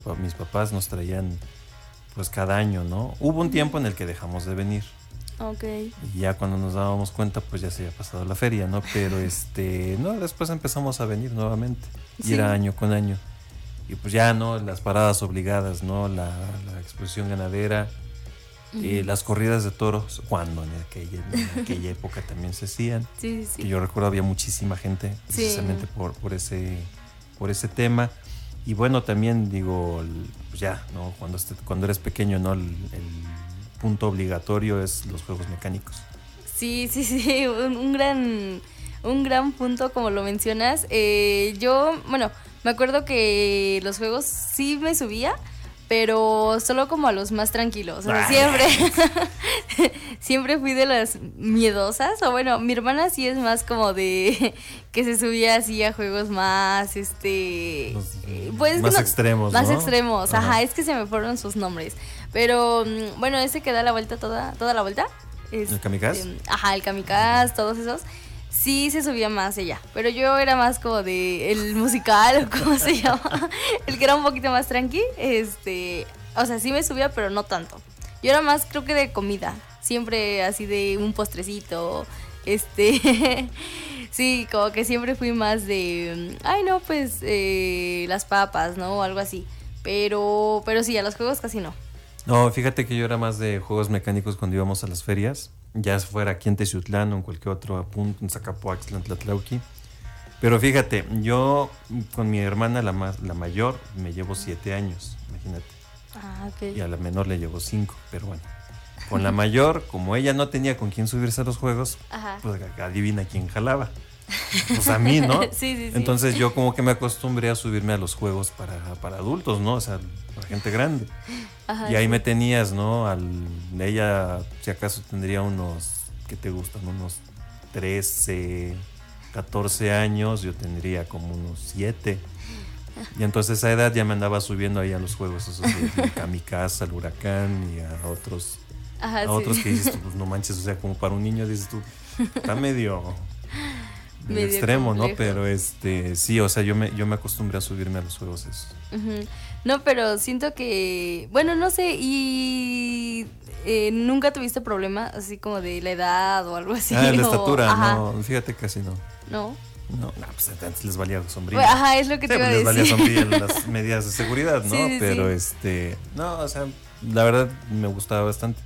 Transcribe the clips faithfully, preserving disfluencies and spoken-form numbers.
mis papás nos traían pues cada año, ¿no? Hubo un tiempo en el que dejamos de venir. Okay. Y ya cuando nos dábamos cuenta, pues ya se había pasado la feria, ¿no? Pero este, no, después empezamos a venir nuevamente. Y sí. Era año con año. Y pues ya, ¿no? Las paradas obligadas, ¿no? La, la exposición ganadera, uh-huh. eh, las corridas de toros, cuando en aquella, en aquella época también se hacían. Sí, sí, sí. Que yo recuerdo había muchísima gente, precisamente sí. por, por, ese, por ese tema. Y bueno, también digo, pues ya, ¿no? Cuando, este, cuando eres pequeño, ¿no? El, el punto obligatorio es los juegos mecánicos. Sí, sí, sí, un, un gran un gran punto como lo mencionas. Eh, yo, bueno, me acuerdo que los juegos sí me subía, pero solo como a los más tranquilos. O sea, siempre, siempre fui de las miedosas. O bueno, mi hermana sí es más como de que se subía así a juegos más, este, los, pues más no, extremos, más ¿no? extremos. Ajá. Ajá, es que se me fueron sus nombres. Pero bueno, ese que da la vuelta toda, toda la vuelta. Es, ¿El kamikaze? Eh, ajá, el kamikaze, todos esos. Sí se subía más ella, pero yo era más como de el musical, o cómo se llama, el que era un poquito más tranqui, este, o sea, sí me subía, pero no tanto. Yo era más, creo que de comida, siempre así de un postrecito, este, sí, como que siempre fui más de, ay no, pues eh, las papas, ¿no? O algo así, pero, pero sí, a los juegos casi no. No, fíjate que yo era más de juegos mecánicos cuando íbamos a las ferias, ya fuera aquí en Teciutlán o en cualquier otro punto, en Zacapoaxtla, en Tlatlauqui. Pero fíjate, yo con mi hermana, la más, la mayor, me llevo siete años, imagínate. Ah, ok. Y a la menor le llevo cinco, pero bueno. Con la mayor, como ella no tenía con quién subirse a los juegos, ajá, pues adivina quién jalaba. Pues a mí, ¿no? Sí, sí, sí. Entonces yo como que me acostumbré a subirme a los juegos para, para adultos, ¿no? O sea, para gente grande. Ajá, y ahí sí. Me tenías, ¿no? Al, ella, si acaso tendría unos, ¿qué te gustan? Unos trece, catorce años, yo tendría como unos siete. Y entonces a esa edad ya me andaba subiendo ahí a los juegos, esos de Kamikaze, al Huracán y a otros, ajá, a sí. otros que dices tú, pues no manches, o sea, como para un niño dices tú, está medio... medio extremo, complejo. ¿No? Pero este sí, o sea, yo me yo me acostumbré a subirme a los juegos esos. Uh-huh. No, pero siento que, bueno, no sé, y eh, nunca tuviste problemas así como de la edad o algo así. Ah, la o, estatura, ajá. No, fíjate casi no. No. No, no, pues antes les valía sombrilla. Bueno, ajá, es lo que sí, te iba a les decir. Les valía sombrilla las medidas de seguridad, ¿no? Sí, sí, pero sí. este, no, o sea, la verdad me gustaba bastante.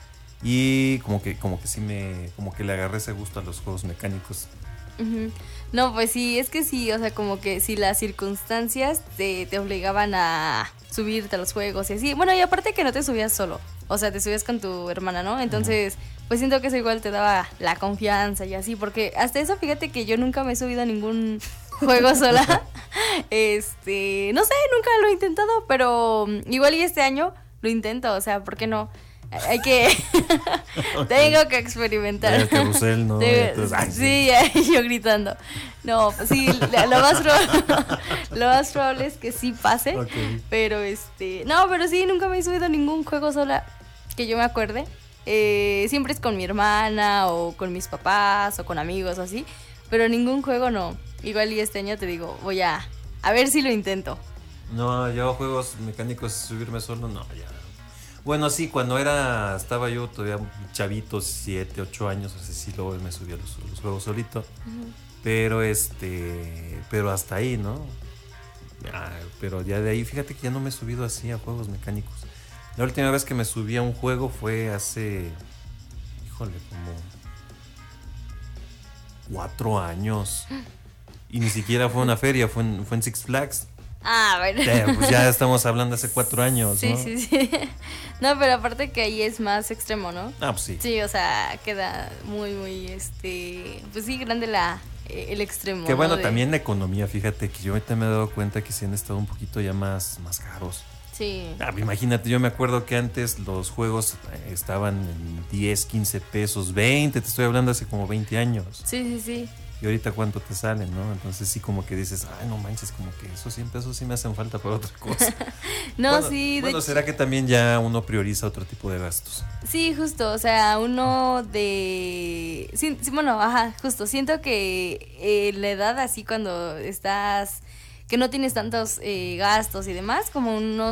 Y como que como que sí me como que le agarré ese gusto a los juegos mecánicos. Uh-huh. No, pues sí, es que sí, o sea, como que si las circunstancias te, te obligaban a subirte a los juegos y así. Bueno, y aparte que no te subías solo, o sea, te subías con tu hermana, ¿no? Entonces, uh-huh. pues siento que eso igual te daba la confianza y así, porque hasta eso, fíjate que yo nunca me he subido a ningún juego sola. Este, no sé, nunca lo he intentado, pero igual y este año lo intento, o sea, ¿por qué no? Hay que okay. Tengo que experimentar. El carrusel, ¿no? Tengo, Entonces, sí, yo gritando. No, pues sí, lo más probable, lo más probable es que sí pase. Okay. Pero este, no, pero sí, nunca me he subido a ningún juego sola que yo me acuerde. Eh, siempre es con mi hermana o con mis papás o con amigos o así, pero ningún juego no. Igual y este año te digo, voy a a ver si lo intento. No, yo juegos mecánicos, subirme solo, no, ya. Bueno, sí, cuando era, estaba yo todavía chavito, siete, ocho años, así sí, luego me subí a los, los juegos solito. Uh-huh. Pero este, pero hasta ahí, ¿no? Ya, pero ya de ahí, fíjate que ya no me he subido así a juegos mecánicos. La última vez que me subí a un juego fue hace, híjole, como cuatro años. Y ni siquiera fue una feria, fue en, fue en Six Flags. Ah, bueno. Ya, pues ya estamos hablando hace cuatro años, sí, ¿no? Sí, sí, sí. No, pero aparte que ahí es más extremo, ¿no? Ah, pues sí. Sí, o sea, queda muy, muy, este, pues sí, grande la, eh, el extremo. Que bueno, ¿no? de... también la economía, fíjate que yo ahorita me he dado cuenta que sí han estado un poquito ya más, más caros. Sí. Ah, imagínate, yo me acuerdo que antes los juegos estaban en diez, quince pesos, veinte, te estoy hablando hace como veinte años. Sí, sí, sí. Y ahorita cuánto te salen, ¿no? Entonces sí como que dices, ay, no manches, como que esos cien pesos sí me hacen falta para otra cosa. no, bueno, sí. Bueno, de será hecho... que también ya uno prioriza otro tipo de gastos. Sí, justo, o sea, uno de... Sí, sí, bueno, ajá, justo, siento que eh, la edad así cuando estás que no tienes tantos eh, gastos y demás, como unos